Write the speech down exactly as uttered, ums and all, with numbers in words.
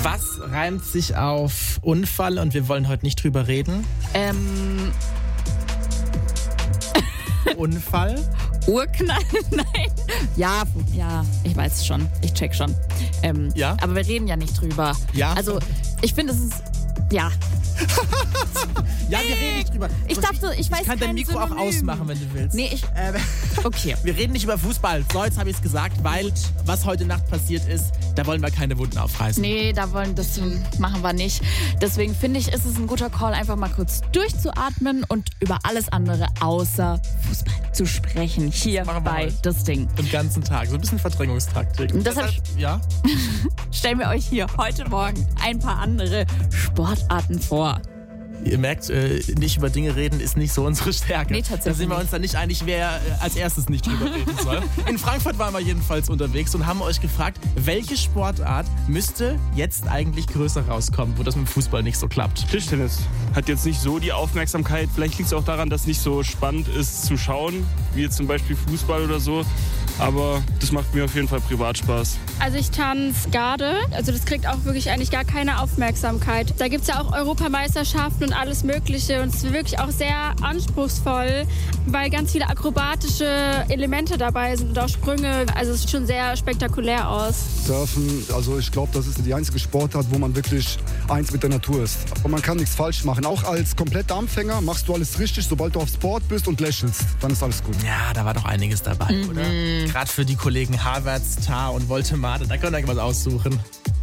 Was reimt sich auf Unfall und wir wollen heute nicht drüber reden? Ähm. Unfall? Urknall? Nein. Ja, ja, ich weiß schon. Ich check schon. Ähm, Ja? Aber wir reden ja nicht drüber. Ja. Also, ich finde, es ist. Ja. Ja, wir reden nicht drüber. Ich dachte, ich weiß Ich kann dein kein Mikro auch Synonym. ausmachen, wenn du willst. Nee, ich. Ähm, Okay. Wir reden nicht über Fußball. So, jetzt habe ich es gesagt, weil was heute Nacht passiert ist, da wollen wir keine Wunden aufreißen. Nee, da wollen, das machen wir nicht. Deswegen finde ich, ist es ein guter Call, einfach mal kurz durchzuatmen und über alles andere außer Fußball zu sprechen. Hier machen wir bei heute. Das Ding. Den ganzen Tag. So ein bisschen Verdrängungstaktik. Und deshalb- ja? Stellen wir euch hier heute Morgen ein paar andere Sportarten vor. Ihr merkt, äh, nicht über Dinge reden ist nicht so unsere Stärke. Nee, tatsächlich Da sind wir nicht. uns dann nicht einig, wer äh, als erstes nicht drüber reden soll. In Frankfurt waren wir jedenfalls unterwegs und haben euch gefragt, welche Sportart müsste jetzt eigentlich größer rauskommen, wo das mit dem Fußball nicht so klappt. Tischtennis hat jetzt nicht so die Aufmerksamkeit. Vielleicht liegt es auch daran, dass es nicht so spannend ist zu schauen, wie jetzt zum Beispiel Fußball oder so. Aber das macht mir auf jeden Fall privat Spaß. Also ich tanze Garde, also das kriegt auch wirklich eigentlich gar keine Aufmerksamkeit. Da gibt es ja auch Europameisterschaften und alles Mögliche und es ist wirklich auch sehr anspruchsvoll, weil ganz viele akrobatische Elemente dabei sind und auch Sprünge. Also es sieht schon sehr spektakulär aus. Surfen, also ich glaube, das ist die einzige Sportart, wo man wirklich eins mit der Natur ist. Und man kann nichts falsch machen. Auch als kompletter Anfänger machst du alles richtig, sobald du aufs Board bist und lächelst, dann ist alles gut. Ja, da war doch einiges dabei, oder? Gerade für die Kollegen Havertz, Tah und Voltemade, da könnt ihr euch was aussuchen.